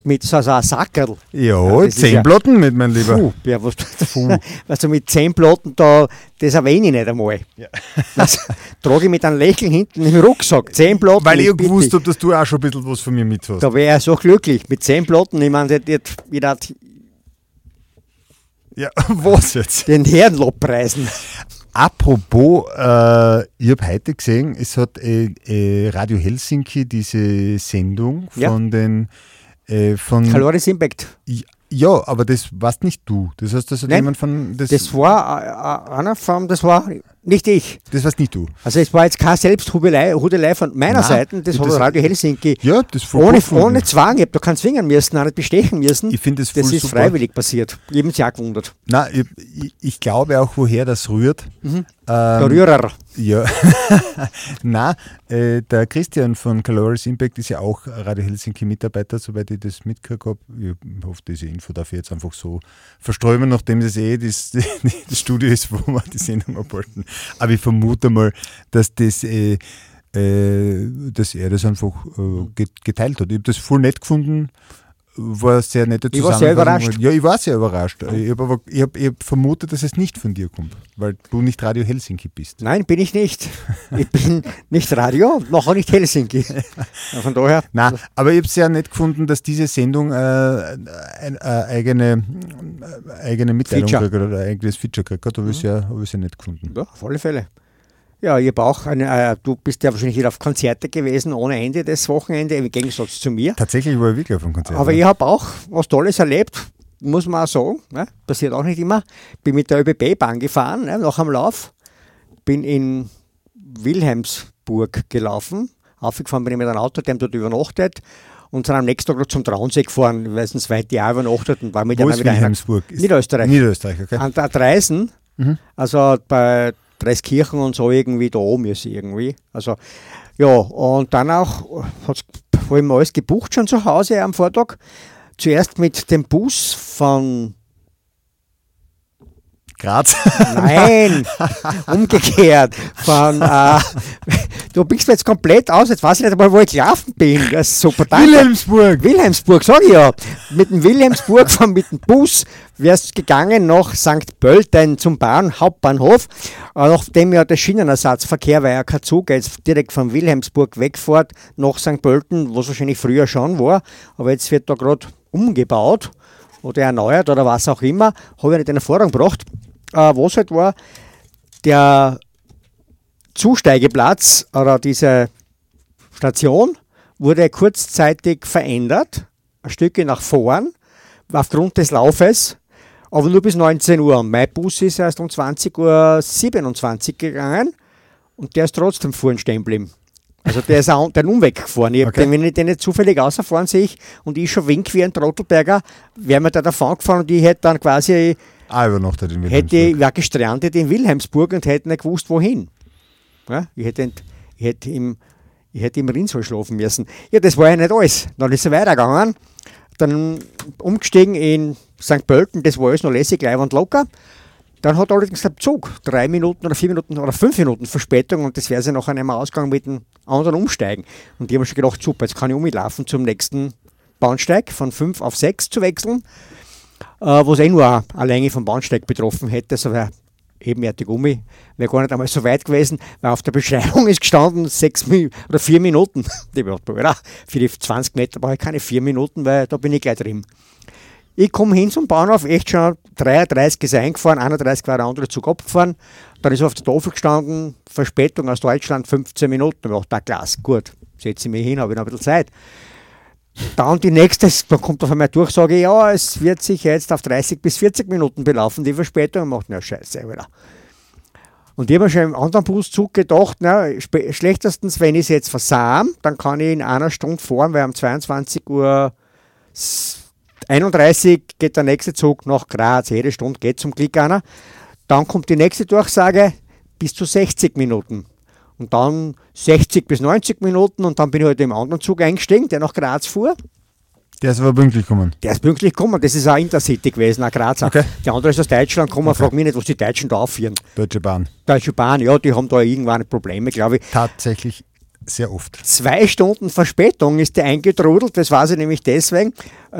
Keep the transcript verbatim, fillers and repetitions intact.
mit so, so einem Sackerl. Ja, Ja, zehn ja- Platten mit, mein Lieber. Puh, ja, was, also mit zehn Platten, da, das erwähne ich nicht einmal. Ja. Das trage ich mit einem Lächeln hinten im Rucksack. Zehn Platten. Weil ich bitte. gewusst habe, dass du auch schon ein bisschen was von mir mit hast. Da wäre ich so glücklich. Mit zehn Platten, ich meine, das wird wieder Ja, was jetzt? den Herrn Lobpreisen. Apropos, äh, ich habe heute gesehen, es hat äh, äh, Radio Helsinki diese Sendung Ja. von den äh, von Calories Impact. Ja, aber das warst nicht du. Das heißt, das hat Nein, jemand von das, Das war äh, äh, einer von, das war nicht ich. das warst nicht du. Also es war jetzt keine Selbsthudelei Hudelei von meiner Nein, Seite, das das- hat Radio Helsinki. Ja, das ist voll Ohne, gut gefunden. ohne Zwang, ich habe da keinen zwingen müssen, auch nicht bestechen müssen. Ich finde das voll Das ist super. freiwillig passiert. Ich habe mich auch gewundert. Nein, ich, ich, ich glaube auch, woher das rührt. Mhm. Ähm, Der Rührer. Ja, na, äh, der Christian von Calories Impact ist ja auch Radio Helsinki Mitarbeiter, soweit ich das mitgekriegt habe. Ich hoffe, diese Info darf ich jetzt einfach so verstreuen, nachdem das eh das, das Studio ist, wo wir die Sendung abhalten. Aber ich vermute mal, dass das äh, äh, dass er das einfach äh, get- geteilt hat. Ich habe das voll nett gefunden. War sehr nette Ich war sehr Zusammenfassung. überrascht. Ja, ich war sehr überrascht. Ich habe aber ich hab, ich hab vermutet, dass es nicht von dir kommt, weil du nicht Radio Helsinki bist. Nein, bin ich nicht. Ich bin nicht Radio, noch auch nicht Helsinki. Von daher. Nein, aber ich habe es sehr nett gefunden, dass diese Sendung äh, eine äh, eigene, äh, eigene Mitteilung Feature. kriegt oder ein eigenes Feature kriegt. Da habe ich es sehr, hab ich sehr nett gefunden. Ja, auf alle Fälle. Ja, ich habe auch eine, äh, du bist ja wahrscheinlich wieder auf Konzerte gewesen, ohne Ende das Wochenende, im Gegensatz zu mir. Tatsächlich war ich wirklich auf einem Konzert. Aber ich habe auch was Tolles erlebt, muss man auch sagen. Ne? Passiert auch nicht immer. Bin mit der ÖBB-Bahn gefahren, ne? Nach dem Lauf. Bin in Wilhelmsburg gelaufen. Aufgefahren bin ich mit einem Auto, der dort übernachtet. Und sind am nächsten Tag noch zum Traunsee gefahren, weil es ein zweites Jahr übernachtet und war mit Wo einer ist wieder einer. Wilhelmsburg? Ist Niederösterreich. Niederösterreich, okay. An der Dreisen, Mhm. also bei Dreiskirchen und so irgendwie da oben ist sie irgendwie. Also, ja, und dann auch habe ich mir alles gebucht schon zu Hause am Vortag. Zuerst mit dem Bus von, Graz. nein, umgekehrt, von, äh, du bist mir jetzt komplett aus, jetzt weiß ich nicht einmal, wo ich gelaufen bin. Das ist super, danke. Wilhelmsburg. Wilhelmsburg, sag ich ja. Mit dem Wilhelmsburg von mit dem Bus wärst gegangen nach Sankt Pölten zum Bahn, Hauptbahnhof. Äh, Nachdem ja der Schienenersatzverkehr, weil ja kein Zug jetzt direkt von Wilhelmsburg wegfährt nach Sankt Pölten, was wahrscheinlich früher schon war, aber jetzt wird da gerade umgebaut oder erneuert oder was auch immer, habe ich nicht in Erfahrung gebracht. Äh, was halt war, der Zusteigeplatz oder diese Station wurde kurzzeitig verändert, ein Stückchen nach vorn, aufgrund des Laufes, aber nur bis neunzehn Uhr. Mein Bus ist erst um zwanzig Uhr siebenundzwanzig gegangen und der ist trotzdem vorn stehen geblieben. Also der ist auch den Umweg gefahren. Ich hab Okay. den, wenn ich den nicht zufällig rausfahren sehe ich und ich schon wink wie ein Trottelberger, wäre mir da davon gefahren und ich hätte dann quasi, Ah, übernachtet in hätte Wilhelmsburg. ich war gestrandet in Wilhelmsburg und hätte nicht gewusst, wohin. Ja, ich, hätte, ent- ich, hätte im, ich hätte im Rinnsal schlafen müssen. Ja, das war ja nicht alles. Dann ist es weitergegangen. Dann umgestiegen in Sankt Pölten, das war alles noch lässig, gleich und locker. Dann hat allerdings der Zug drei Minuten oder vier Minuten oder fünf Minuten Verspätung und das wäre sie nachher nicht mehr ausgegangen mit dem anderen Umsteigen. Und die haben schon gedacht, super, jetzt kann ich umlaufen zum nächsten Bahnsteig von fünf auf sechs zu wechseln, äh, was eh nur alleine vom Bahnsteig betroffen hätte. So wäre ebenerdig um mich, wäre gar nicht einmal so weit gewesen, weil auf der Beschreibung ist gestanden sechs Mi- oder vier Minuten. Ich dachte, ja, für die zwanzig Meter brauche ich keine vier Minuten, weil da bin ich gleich drin. Ich komme hin zum Bahnhof, echt schon dreiunddreißig ist er eingefahren, einunddreißig war der andere Zug abgefahren. Dann ist auf der Tafel gestanden, Verspätung aus Deutschland fünfzehn Minuten. Ich dachte, da Glas, gut, setze ich mich hin, habe ich noch ein bisschen Zeit. Dann die nächste, da kommt auf einmal eine Durchsage, ja, es wird sich jetzt auf dreißig bis vierzig Minuten belaufen, die Verspätung. Und macht, na scheiße, wieder. Und ich habe mir schon im anderen Buszug gedacht, na, sp- schlechtesten's, wenn ich es jetzt versam, dann kann ich in einer Stunde fahren, weil um zweiundzwanzig Uhr einunddreißig geht der nächste Zug nach Graz. Jede Stunde geht zum Glück einer. Dann kommt die nächste Durchsage bis zu sechzig Minuten. Und dann sechzig bis neunzig Minuten und dann bin ich halt im anderen Zug eingestiegen, der nach Graz fuhr. Der ist aber pünktlich gekommen. Der ist pünktlich gekommen, das ist auch Intercity gewesen, auch Grazer. Okay. Der andere ist aus Deutschland gekommen, Okay. frag mich nicht, was die Deutschen da aufführen. Deutsche Bahn. Deutsche Bahn, ja, die haben da irgendwann Probleme, glaube ich. Tatsächlich sehr oft. Zwei Stunden Verspätung ist die eingetrudelt, das weiß ich nämlich deswegen.